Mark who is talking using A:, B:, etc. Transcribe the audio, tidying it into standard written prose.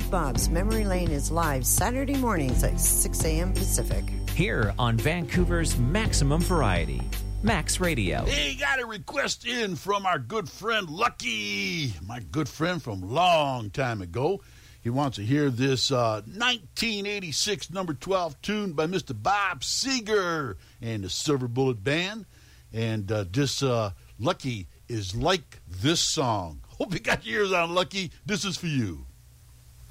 A: Bob's Memory Lane is live Saturday mornings at 6 a.m. Pacific.
B: Here on Vancouver's Maximum Variety, Max Radio.
C: Hey, got a request in from our good friend Lucky, my good friend from long time ago. He wants to hear this 1986 number 12 tune by Mr. Bob Seger and the Silver Bullet Band. And this Lucky is like this song. Hope you got your ears on, Lucky. This is for you.